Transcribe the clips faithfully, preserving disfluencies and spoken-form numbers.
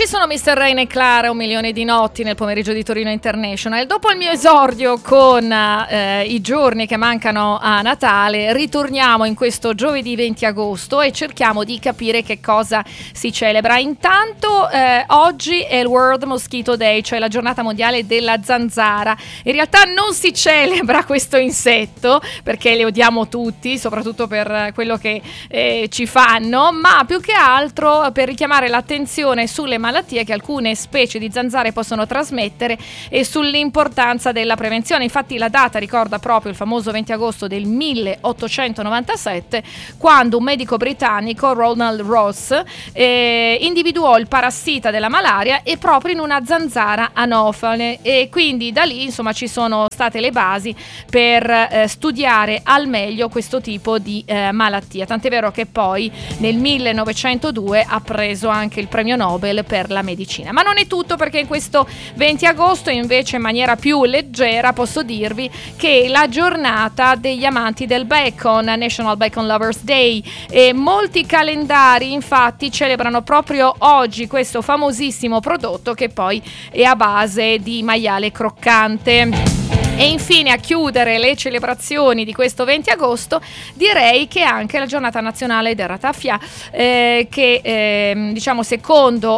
Ci sono mister Rain e Clara, un milione di notti nel pomeriggio di Torino International. Dopo il mio esordio con eh, i giorni che mancano a Natale, ritorniamo in questo giovedì venti agosto e cerchiamo di capire che cosa si celebra. Intanto eh, oggi è il World Mosquito Day, cioè la giornata mondiale della zanzara. In realtà non si celebra questo insetto perché le odiamo tutti, soprattutto per quello che eh, ci fanno, ma più che altro per richiamare l'attenzione sulle malattie che alcune specie di zanzare possono trasmettere e sull'importanza della prevenzione. Infatti la data ricorda proprio il famoso venti agosto del milleottocentonovantasette, quando un medico britannico, Ronald Ross, eh, individuò il parassita della malaria e proprio in una zanzara anofale, e quindi da lì insomma ci sono state le basi per eh, studiare al meglio questo tipo di eh, malattia, tant'è vero che poi nel millenovecentodue ha preso anche il premio Nobel per la medicina. Ma non è tutto, perché in questo venti agosto invece, in maniera più leggera, posso dirvi che è la giornata degli amanti del bacon, National Bacon Lovers Day, e molti calendari infatti celebrano proprio oggi questo famosissimo prodotto che poi è a base di maiale croccante. E infine, a chiudere le celebrazioni di questo venti agosto, direi che anche la giornata nazionale del ratafia, eh, che eh, diciamo secondo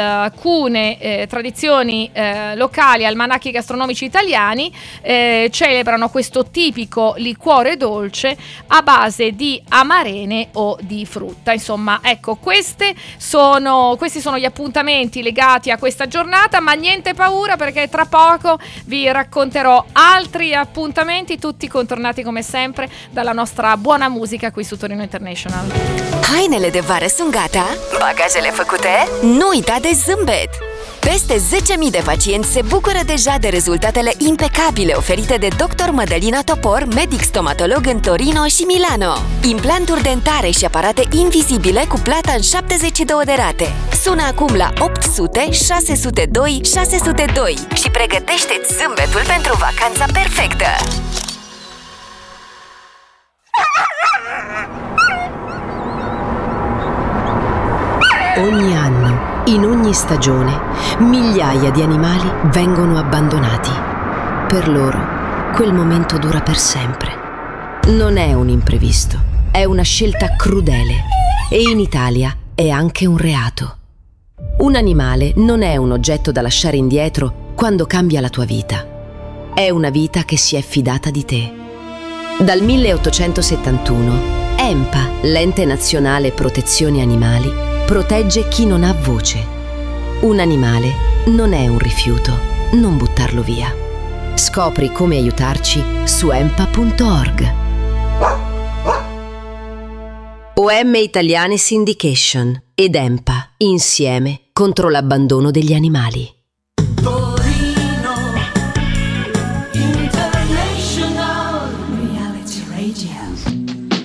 alcune eh, tradizioni eh, locali, almanacchi gastronomici italiani, eh, celebrano questo tipico liquore dolce a base di amarene o di frutta. Insomma, ecco, queste sono, questi sono gli appuntamenti legati a questa giornata, ma niente paura, perché tra poco vi racconterò altri appuntamenti, tutti contornati come sempre dalla nostra buona musica qui su Torino International. Hainele de vară sunt gata? Bagajele făcute? Nu uita de zâmbet! Peste zece mii de pacienți se bucură deja de rezultatele impecabile oferite de doctor Mădălina Topor, medic stomatolog în Torino și Milano. Implanturi dentare și aparate invizibile cu plata în șaptezeci și două de rate. Sună acum la opt sute șase sute doi șase sute doi și pregătește-ți zâmbetul pentru vacanța perfectă! Ogni anno, in ogni stagione, migliaia di animali vengono abbandonati. Per loro, quel momento dura per sempre. Non è un imprevisto, è una scelta crudele e in Italia è anche un reato. Un animale non è un oggetto da lasciare indietro quando cambia la tua vita. È una vita che si è fidata di te. Dal milleottocentosettantuno, EMPA, l'Ente Nazionale Protezione Animali, protegge chi non ha voce. Un animale non è un rifiuto, non buttarlo via. Scopri come aiutarci su empa punto org. O M Italiane Syndication ed EMPA, insieme contro l'abbandono degli animali.